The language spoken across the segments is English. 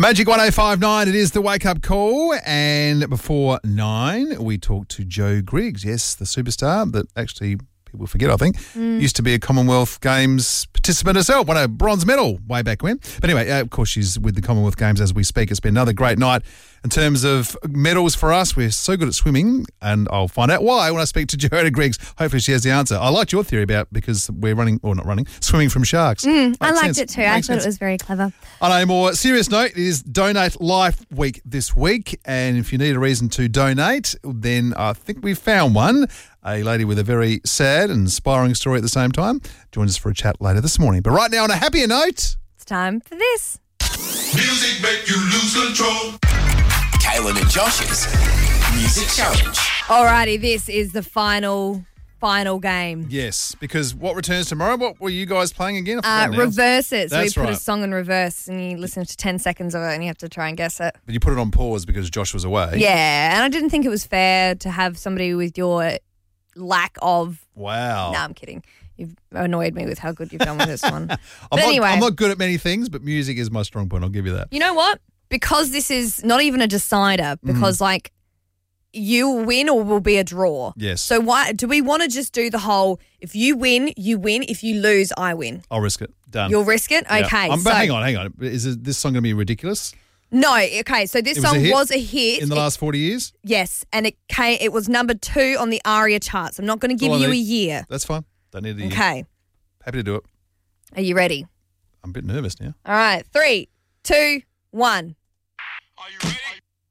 Magic 105.9, it is the wake-up call, and before 9, we talked to Jo Griggs, yes, the superstar that actually people forget, I think, used to be a Commonwealth Games participant herself, won a bronze medal way back when. But anyway, of course, she's with the Commonwealth Games as we speak. It's been another great night in terms of medals for us. We're so good at swimming, and I'll find out why when I speak to Jo Griggs. Hopefully she has the answer. I liked your theory about because we're swimming from sharks. I liked it too. I thought it was very clever. On a more serious note, it is Donate Life Week this week, and if you need a reason to donate, then I think we've found one. A lady with a very sad and inspiring story at the same time joins us for a chat later this morning. But right now, on a happier note, It's time for this. Music make you lose control. Kaylin and Josh's Music Challenge. Alrighty, this is the final game. yes, because what returns tomorrow? What were you guys playing again? I forgot now. Reverse it. So That's we put right. a song in reverse and you listen to 10 seconds of it and you have to try and guess it. But you put it on pause because Josh was away. Yeah, and I didn't think it was fair to have somebody with your lack of... Wow. No, I'm kidding. You've annoyed me with how good you've done with this one. Anyway. I'm not good at many things, but music is my strong point. I'll give you that. You know what? Because this is not even a decider, because you win or will be a draw. Yes. So why do we want to just do the whole, if you win, you win. If you lose, I win. I'll risk it. Done. You'll risk it? Yeah. Okay. But hang on. Is this song going to be ridiculous? No, okay. So this song was a hit. In the last 40 years? Yes, and it was number 2 on the ARIA charts. I'm not going to give you a year. That's fine. Don't need a year. Okay. Happy to do it. Are you ready? I'm a bit nervous now. All right. 3, 2, 1. Are you ready?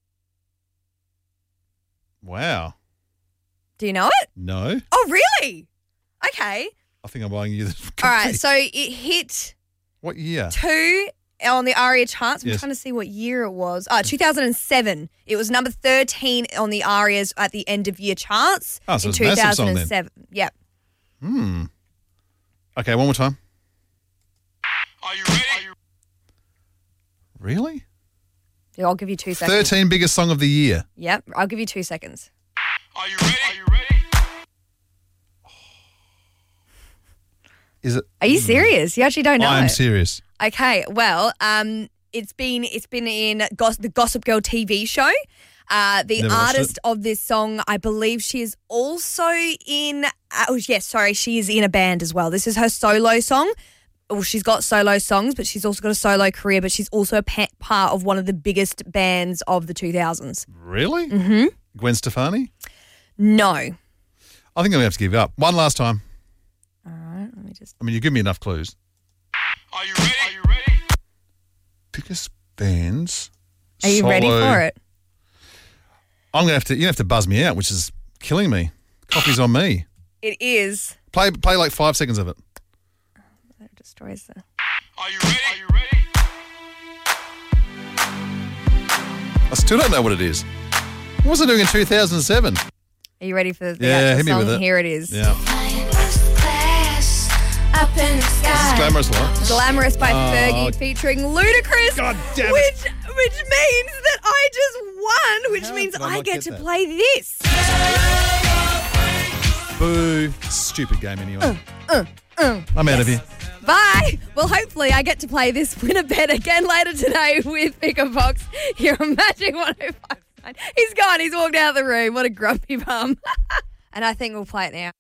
Wow. Do you know it? No. Oh, really? Okay. I think I'm buying you the All right. So it hit What year? 2 on the ARIA charts. I'm Yes. trying to see what year it was. 2007. It was number 13 on the ARIA's at the end of year charts Oh, so in it's a massive song then. 2007. Yep. Okay, one more time. Are you ready? Really? Yeah, I'll give you 2 seconds. 13 biggest song of the year. Yep. I'll give you 2 seconds. Are you ready? Are you ready? Is it? Are you serious? You actually don't know. I'm serious. Okay. Well, it's been in the Gossip Girl TV show. The Never watched artist of this song, I believe she is also in. She is in a band as well. This is her solo song. Well, she's got solo songs, but she's also got a solo career. But she's also a part of one of the biggest bands of the 2000s. Really? Mm-hmm. Gwen Stefani? No. I think I'm going to have to give up. One last time. All right. Let me just. I mean, you give me enough clues. Are you ready? Are you ready? Biggest bands. Are you ready for it? I'm going to have to buzz me out, which is killing me. Coffee's on me. It is. Play like 5 seconds of it. That destroys the. Are you ready? Are you ready? I still don't know what it is. What was I doing in 2007? Are you ready for the Yeah, actual hit me song? with it. Here it is. Yeah. This is Glamorous Life. Glamorous by Fergie featuring Ludacris. God damn it. Which means that I just won, which How means did I I not get get to that? play this. Boo. Stupid game anyway. I'm out of here. Bye. Well, hopefully I get to play this winner bet again later today with Pick a Fox here on Magic 105.9. He's gone. He's walked out of the room. What a grumpy bum. And I think we'll play it now.